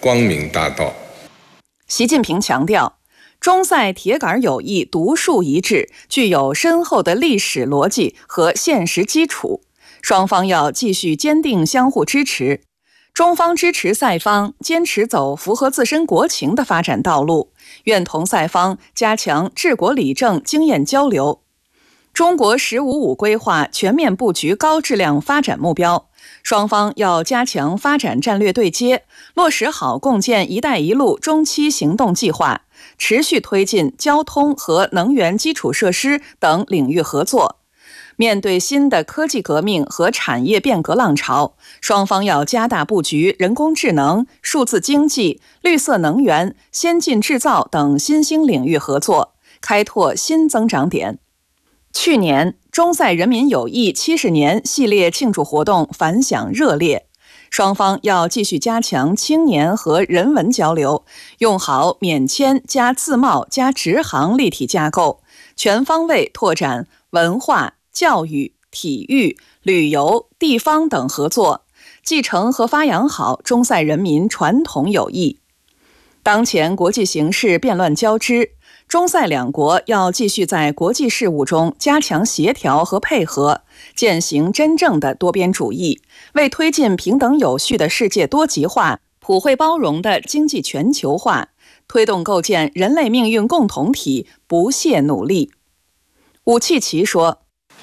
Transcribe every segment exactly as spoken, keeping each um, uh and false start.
光明大道。 习近平强调，中塞铁杆友谊独树一帜，具有深厚的历史逻辑和现实基础，双方要继续坚定相互支持。中方支持塞方坚持走符合自身国情的发展道路，愿同塞方加强治国理政经验交流。中国“十五五”规划全面布局高质量发展目标，双方要加强发展战略对接，落实好共建“一带一路”中期行动计划，持续推进交通和能源基础设施等领域合作。面对新的科技革命和产业变革浪潮，双方要加大布局人工智能、数字经济、绿色能源、先进制造等新兴领域合作，开拓新增长点。去年，中塞人民友谊七十年系列庆祝活动反响热烈，双方要继续加强青年和人文交流，用好免签加自贸加直航立体架构，全方位拓展文化、教育、体育、旅游、地方等合作，继承和发扬好中塞人民传统友谊。当前国际形势变乱交织，中塞两国要继续在国际事务中加强协调和配合，践行真正的多边主义，为推进平等有序的世界多极化、普惠包容的经济全球化，推动构建人类命运共同体不懈努力。武契奇说，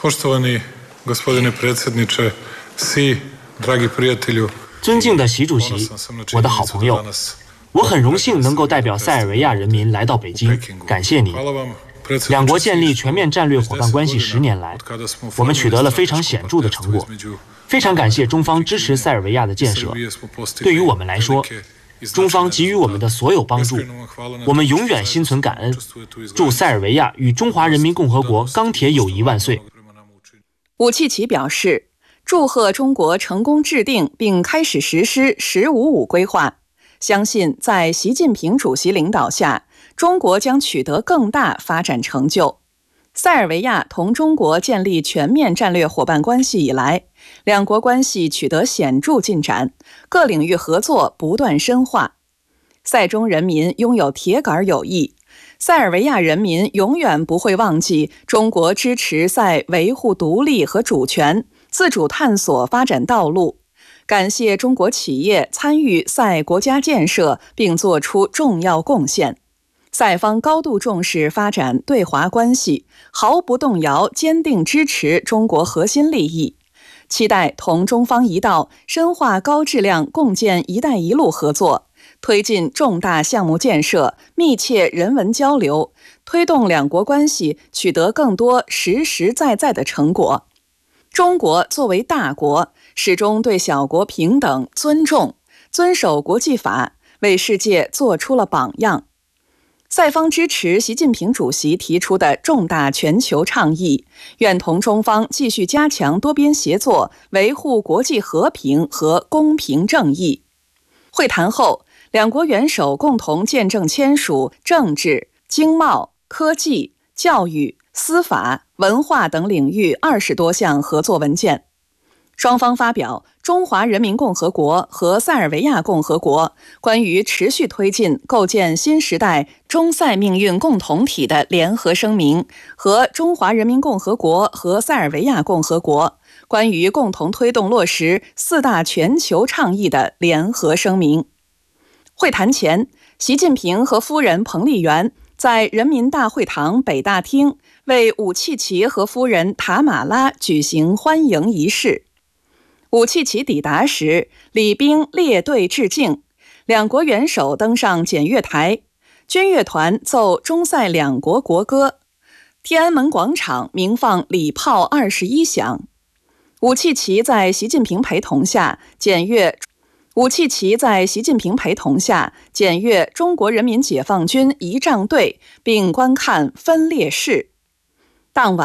尊敬的习主席，我的好朋友，我很荣幸能够代表塞尔维亚人民来到北京，感谢您。两国建立全面战略伙伴关系十年来，我们取得了非常显著的成果，非常感谢中方支持塞尔维亚的建设。对于我们来说，中方给予我们的所有帮助，我们永远心存感恩。祝塞尔维亚与中华人民共和国钢铁友谊万岁。 武契奇表示，祝贺中国成功制定并开始实施“十五五”规划，相信在习近平主席领导下，中国将取得更大发展成就。塞尔维亚同中国建立全面战略伙伴关系以来，两国关系取得显著进展，各领域合作不断深化。塞中人民拥有铁杆友谊，塞尔维亚人民永远不会忘记中国支持塞维护独立和主权，自主探索发展道路。感谢中国企业参与塞国家建设并作出重要贡献。塞方高度重视发展对华关系，毫不动摇坚定支持中国核心利益，期待同中方一道深化高质量共建“一带一路”合作，推进重大项目建设，密切人文交流，推动两国关系取得更多实实在在的成果。中国作为大国，始终对小国平等、尊重，遵守国际法，为世界做出了榜样。塞方支持习近平主席提出的重大全球倡议，愿同中方继续加强多边协作，维护国际和平和公平正义。会谈后，两国元首共同见证签署政治、经贸、科技、教育、司法、文化等领域二十多项合作文件。双方发表中华人民共和国和塞尔维亚共和国关于持续推进构建新时代中塞命运共同体的联合声明和中华人民共和国和塞尔维亚共和国关于共同推动落实四大全球倡议的联合声明。会谈前，习近平和夫人彭丽媛在人民大会堂北大厅为武契奇和夫人塔马拉举行欢迎仪式。武契奇抵达时，礼宾列队致敬，两国元首登上检阅台，军乐团奏中塞两国国歌，天安门广场鸣放礼炮二十一响。武契奇在习近平陪同下检阅武契奇在习近平陪同下检阅中国人民解放军仪仗队，并观看分列式。当晚